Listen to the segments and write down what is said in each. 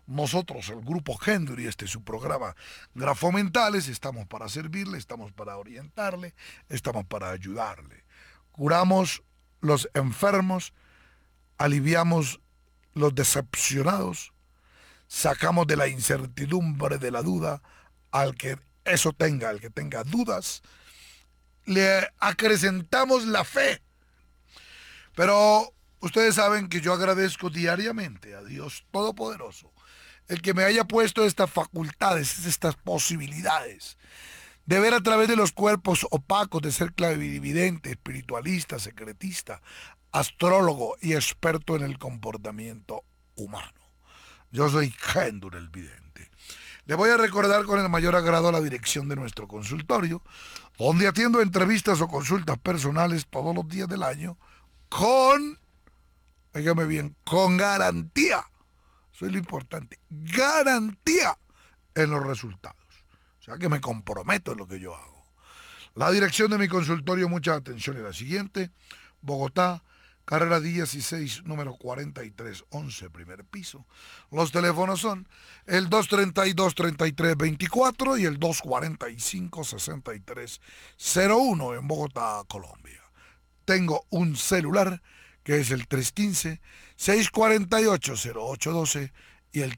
Nosotros, el Grupo Gendur, y este es su programa Grafomentales, estamos para servirle, estamos para orientarle, estamos para ayudarle. Curamos los enfermos, aliviamos los decepcionados, sacamos de la incertidumbre, de la duda, al que eso tenga, al que tenga dudas, le acrecentamos la fe. Pero ustedes saben que yo agradezco diariamente a Dios Todopoderoso el que me haya puesto estas facultades, estas posibilidades de ver a través de los cuerpos opacos, de ser clarividente, espiritualista, secretista, astrólogo y experto en el comportamiento humano. Yo soy Gendur el Vidente. Le voy a recordar con el mayor agrado la dirección de nuestro consultorio, donde atiendo entrevistas o consultas personales todos los días del año con, dígame bien, con garantía. Eso es lo importante, garantía en los resultados. O sea que me comprometo en lo que yo hago. La dirección de mi consultorio, mucha atención, es la siguiente: Bogotá, carrera 16, número 4311, primer piso. Los teléfonos son el 232-3324 y el 245-6301 en Bogotá, Colombia. Tengo un celular que es el 315-648-0812 y el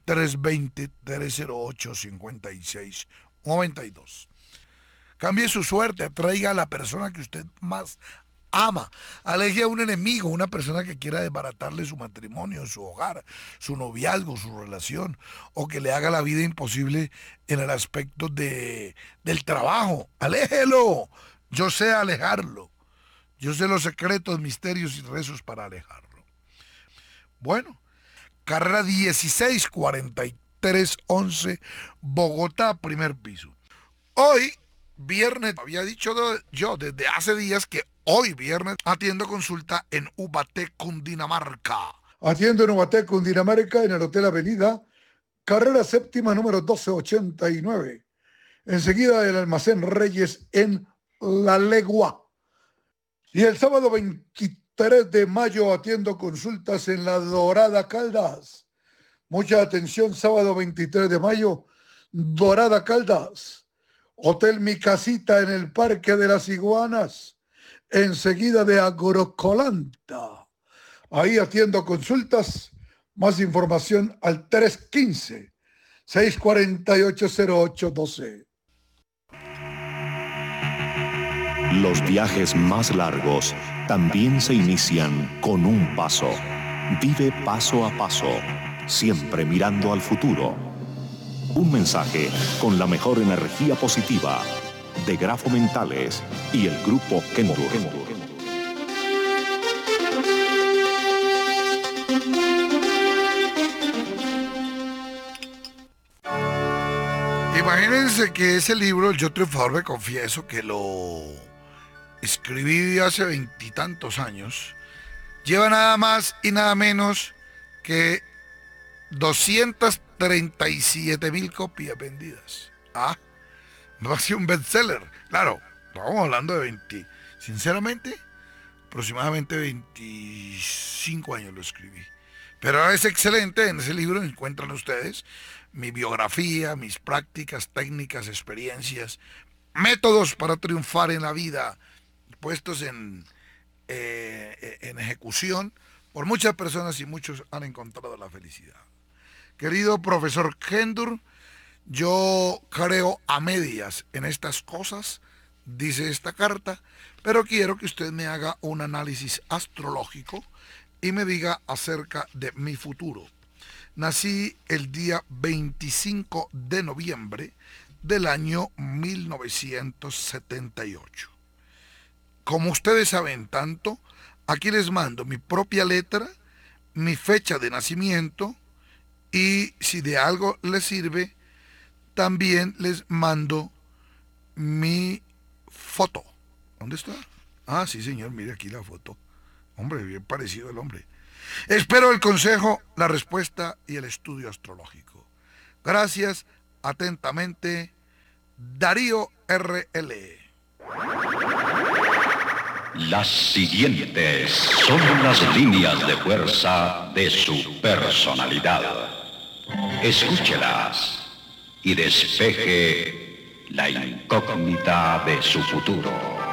320-308-5692. Cambie su suerte, atraiga a la persona que usted más ama. Aleje a un enemigo, una persona que quiera desbaratarle su matrimonio, su hogar, su noviazgo, su relación, o que le haga la vida imposible en el aspecto del trabajo. Aléjelo. Yo sé alejarlo. Yo sé los secretos, misterios y rezos para alejarlo. Bueno, carrera 16, 4311, Bogotá, primer piso. Hoy, viernes, había dicho yo desde hace días que hoy viernes atiendo consulta en Ubaté, Cundinamarca. Atiendo en Ubaté, Cundinamarca, en el Hotel Avenida, carrera séptima, número 1289. Enseguida del Almacén Reyes en La Legua. Y el sábado 23 de mayo atiendo consultas en La Dorada, Caldas. Mucha atención, sábado 23 de mayo, Dorada, Caldas. Hotel Mi Casita en el Parque de las Iguanas, enseguida de Agrocolanta. Ahí atiendo consultas. Más información al 315-648-0812. Los viajes más largos también se inician con un paso. Vive paso a paso, siempre mirando al futuro. Un mensaje con la mejor energía positiva de Grafomentales y el Grupo Gendur. Imagínense que ese libro, El Yo Triunfador, me confieso que lo escribí hace 20 y tantos años. Lleva nada más y nada menos que 237,000 copias vendidas. Ah, no ha sido un bestseller. Claro, estamos hablando de 20. Sinceramente, aproximadamente 25 años lo escribí. Pero es excelente. En ese libro encuentran ustedes mi biografía, mis prácticas, técnicas, experiencias, métodos para triunfar en la vida, puestos en ejecución por muchas personas, y muchos han encontrado la felicidad. Querido profesor Gendur, yo creo a medias en estas cosas, dice esta carta, pero quiero que usted me haga un análisis astrológico y me diga acerca de mi futuro. Nací el día 25 de noviembre del año 1978. Como ustedes saben tanto, aquí les mando mi propia letra, mi fecha de nacimiento, y si de algo les sirve, también les mando mi foto. ¿Dónde está? Ah, sí, señor, mire aquí la foto. Hombre, bien parecido el hombre. Espero el consejo, la respuesta y el estudio astrológico. Gracias, atentamente, Darío R.L. Las siguientes son las líneas de fuerza de su personalidad. Escúchelas y despeje la incógnita de su futuro.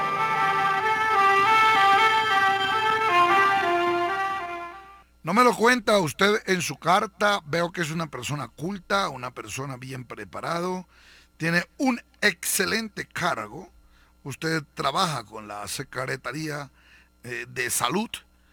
No me lo cuenta usted en su carta. Veo que es una persona culta, una persona bien preparado. Tiene un excelente cargo. Usted trabaja con la Secretaría de Salud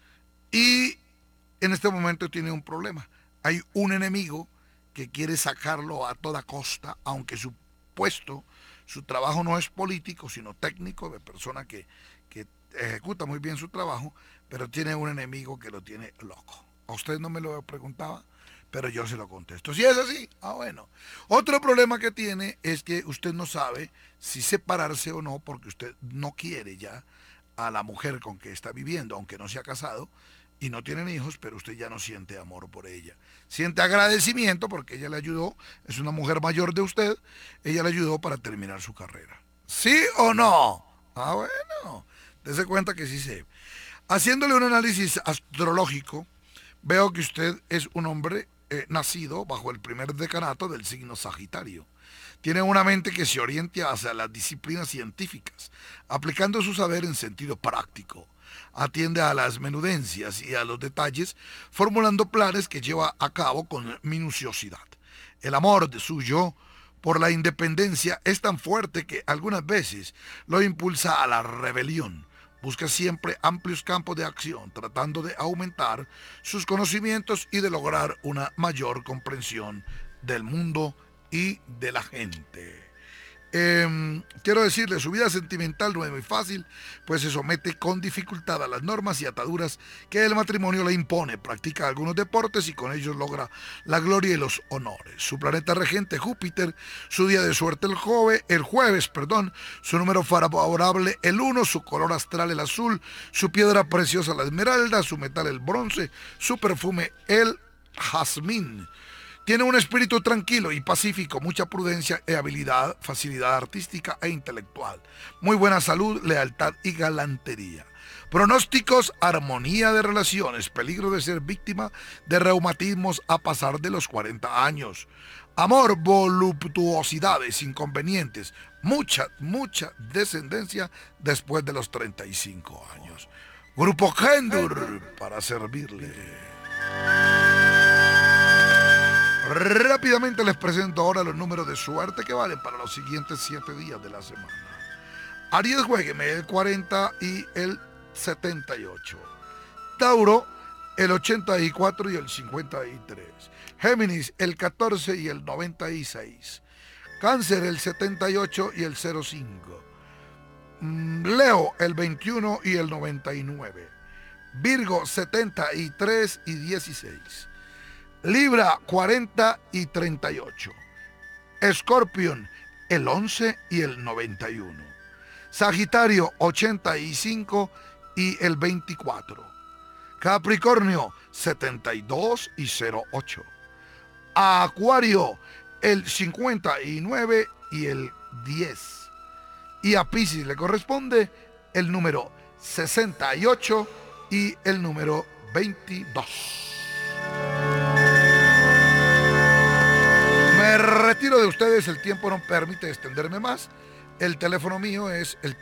y en este momento tiene un problema. Hay un enemigo que quiere sacarlo a toda costa, aunque su puesto, su trabajo no es político, sino técnico, de persona que ejecuta muy bien su trabajo, pero tiene un enemigo que lo tiene loco. A usted no me lo preguntaba, pero yo se lo contesto. Si es así, bueno. Otro problema que tiene es que usted no sabe si separarse o no, porque usted no quiere ya a la mujer con que está viviendo, aunque no se ha casado y no tienen hijos, pero usted ya no siente amor por ella. Siente agradecimiento porque ella le ayudó, es una mujer mayor de usted, ella le ayudó para terminar su carrera. ¿Sí o no? Bueno, dése cuenta que sí sé. Haciéndole un análisis astrológico, veo que usted es un hombre nacido bajo el primer decanato del signo Sagitario. Tiene una mente que se orienta hacia las disciplinas científicas, aplicando su saber en sentido práctico. Atiende a las menudencias y a los detalles, formulando planes que lleva a cabo con minuciosidad. El amor de suyo por la independencia es tan fuerte que algunas veces lo impulsa a la rebelión. Busca siempre amplios campos de acción, tratando de aumentar sus conocimientos y de lograr una mayor comprensión del mundo y de la gente. Quiero decirle, su vida sentimental no es muy fácil, pues se somete con dificultad a las normas y ataduras que el matrimonio le impone. Practica algunos deportes y con ellos logra la gloria y los honores. Su planeta regente Júpiter, su día de suerte el jueves, su número favorable el 1, su color astral el azul, su piedra preciosa la esmeralda, su metal el bronce, su perfume el jazmín. Tiene un espíritu tranquilo y pacífico, mucha prudencia y habilidad, facilidad artística e intelectual, muy buena salud, lealtad y galantería. Pronósticos, armonía de relaciones, peligro de ser víctima de reumatismos a pasar de los 40 años. Amor, voluptuosidades, inconvenientes, mucha descendencia después de los 35 años. Grupo Kendur, para servirle. Rápidamente les presento ahora los números de suerte que valen para los siguientes 7 días de la semana. Aries, juégueme el 40 y el 78. Tauro, el 84 y el 53. Géminis, el 14 y el 96. Cáncer, el 78 y el 05. Leo, el 21 y el 99. Virgo, 73 y 16. Libra, 40 y 38. Escorpión, el 11 y el 91. Sagitario, 85 y el 24. Capricornio, 72 y 08. Acuario, el 59 y el 10. Y a Piscis le corresponde el número 68 y el número 22. Me retiro de ustedes, el tiempo no permite extenderme más. El teléfono mío es el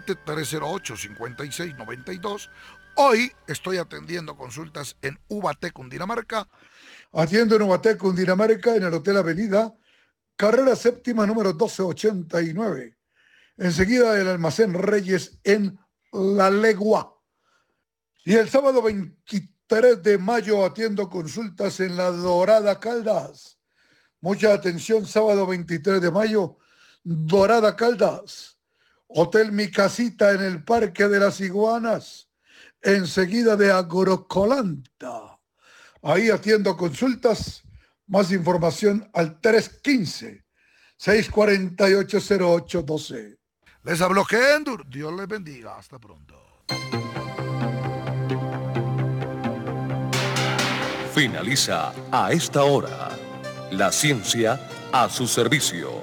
320-308-5692. Hoy estoy atendiendo consultas en Ubaté, Cundinamarca. Atiendo en Ubaté, Cundinamarca, en el Hotel Avenida, carrera séptima, número 1289. Enseguida del Almacén Reyes en La Legua. Y el sábado 23 de mayo atiendo consultas en La Dorada Caldas. Mucha atención, sábado 23 de mayo, Dorada Caldas. Hotel Mi Casita en el Parque de las Iguanas, enseguida de Agrocolanta. Ahí atiendo consultas. Más información al 315-648-0812. Les habló Kendur. Dios les bendiga. Hasta pronto. Finaliza a esta hora la ciencia a su servicio.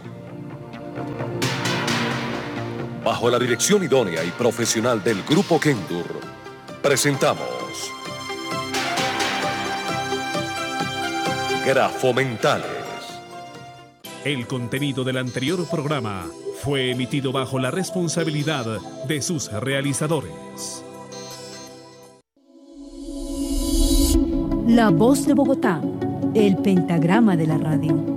Bajo la dirección idónea y profesional del Grupo Kendur, presentamos Grafomentales. El contenido del anterior programa fue emitido bajo la responsabilidad de sus realizadores. La Voz de Bogotá, el pentagrama de la radio.